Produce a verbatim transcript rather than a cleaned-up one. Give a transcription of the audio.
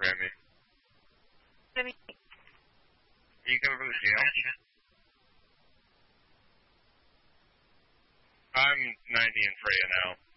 Remy. Remy. Are you coming from the jail? I'm ninety in Freya now.